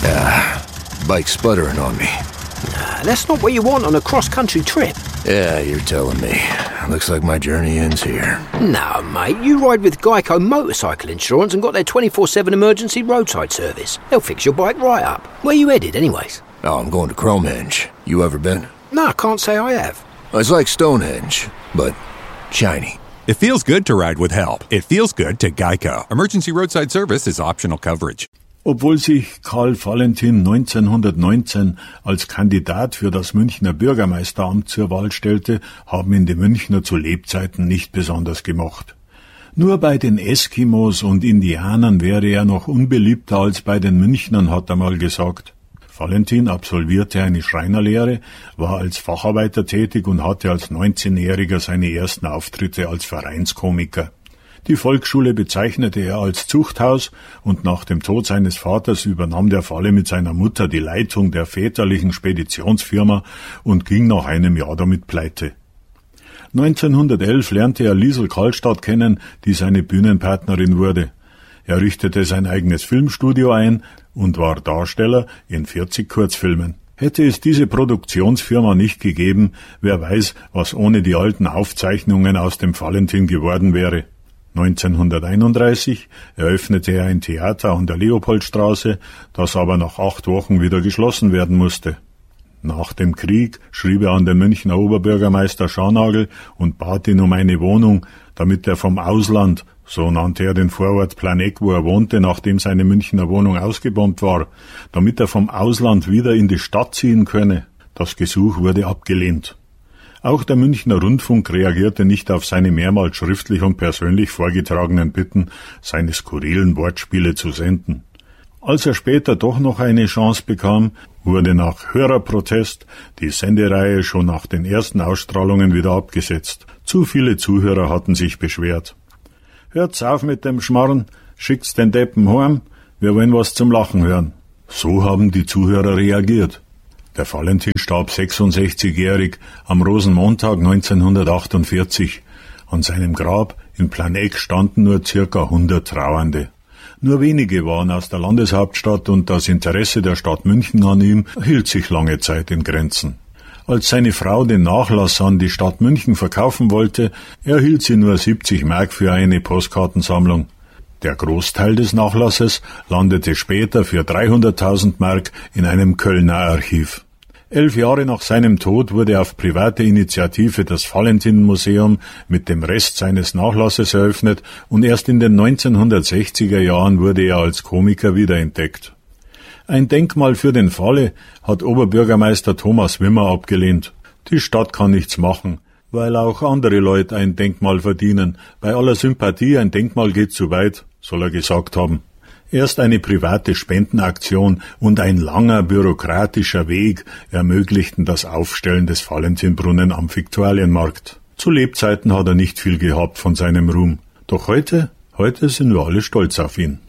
Bike's sputtering on me. That's not what you want on a cross-country trip. Yeah, you're telling me. Looks like my journey ends here. No, mate, you ride with Geico Motorcycle Insurance and got their 24/7 emergency roadside service. They'll fix your bike right up. Where you headed, anyways? Oh, I'm going to Cromhenge. You ever been? No, I can't say I have. It's like Stonehenge, but shiny. It feels good to ride with help. It feels good to Geico. Emergency roadside service is optional coverage. Obwohl sich Karl Valentin 1919 als Kandidat für das Münchner Bürgermeisteramt zur Wahl stellte, haben ihn die Münchner zu Lebzeiten nicht besonders gemocht. Nur bei den Eskimos und Indianern wäre er noch unbeliebter als bei den Münchnern, hat er mal gesagt. Valentin absolvierte eine Schreinerlehre, war als Facharbeiter tätig und hatte als 19-Jähriger seine ersten Auftritte als Vereinskomiker. Die Volksschule bezeichnete er als Zuchthaus und nach dem Tod seines Vaters übernahm der Valle mit seiner Mutter die Leitung der väterlichen Speditionsfirma und ging nach einem Jahr damit pleite. 1911 lernte er Liesl Karlstadt kennen, die seine Bühnenpartnerin wurde. Er richtete sein eigenes Filmstudio ein und war Darsteller in 40 Kurzfilmen. Hätte es diese Produktionsfirma nicht gegeben, wer weiß, was ohne die alten Aufzeichnungen aus dem Valentin geworden wäre. 1931 eröffnete er ein Theater an der Leopoldstraße, das aber nach 8 Wochen wieder geschlossen werden musste. Nach dem Krieg schrieb er an den Münchner Oberbürgermeister Scharnagl und bat ihn um eine Wohnung, damit er vom Ausland, so nannte er den Vorort Planegg, wo er wohnte, nachdem seine Münchner Wohnung ausgebombt war, damit er vom Ausland wieder in die Stadt ziehen könne. Das Gesuch wurde abgelehnt. Auch der Münchner Rundfunk reagierte nicht auf seine mehrmals schriftlich und persönlich vorgetragenen Bitten, seine skurrilen Wortspiele zu senden. Als er später doch noch eine Chance bekam, wurde nach Hörerprotest die Sendereihe schon nach den ersten Ausstrahlungen wieder abgesetzt. Zu viele Zuhörer hatten sich beschwert. »Hört's auf mit dem Schmarrn, schickt's den Deppen heim, wir wollen was zum Lachen hören.« So haben die Zuhörer reagiert. Der Valentin starb 66-jährig am Rosenmontag 1948. An seinem Grab in Planegg standen nur circa 100 Trauernde. Nur wenige waren aus der Landeshauptstadt und das Interesse der Stadt München an ihm hielt sich lange Zeit in Grenzen. Als seine Frau den Nachlass an die Stadt München verkaufen wollte, erhielt sie nur 70 Mark für eine Postkartensammlung. Der Großteil des Nachlasses landete später für 300.000 Mark in einem Kölner Archiv. 11 Jahre nach seinem Tod wurde auf private Initiative das Valentin-Museum mit dem Rest seines Nachlasses eröffnet und erst in den 1960er Jahren wurde er als Komiker wiederentdeckt. Ein Denkmal für den Valle hat Oberbürgermeister Thomas Wimmer abgelehnt. Die Stadt kann nichts machen, weil auch andere Leute ein Denkmal verdienen. Bei aller Sympathie, ein Denkmal geht zu weit, soll er gesagt haben. Erst eine private Spendenaktion und ein langer bürokratischer Weg ermöglichten das Aufstellen des Valentinbrunnen am Viktualienmarkt. Zu Lebzeiten hat er nicht viel gehabt von seinem Ruhm. Doch heute sind wir alle stolz auf ihn.